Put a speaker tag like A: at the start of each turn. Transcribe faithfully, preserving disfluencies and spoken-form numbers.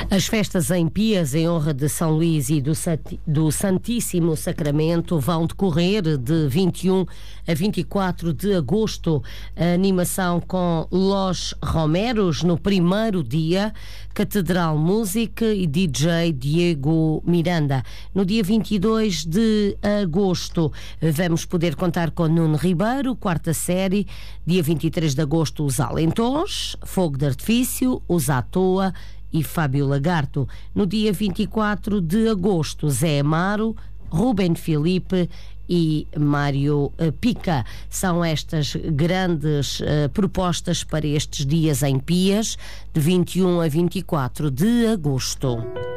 A: As festas em Pias, em honra de São Luís e do, do Santíssimo Sacramento, vão decorrer de vinte e um a vinte e quatro de agosto. A animação com Los Romeros no primeiro dia, Catedral Música e D J Diego Miranda. No dia vinte e dois de agosto vamos poder contar com Nuno Ribeiro, quarta série. Dia vinte e três de agosto, os Alentons, Fogo de Artifício, os À Toa e Fábio Lagarto. No dia vinte e quatro de agosto, Zé Amaro, Ruben Filipe e Mário Pica. São estas grandes uh, propostas para estes dias em Pias, de vinte e um a vinte e quatro de agosto.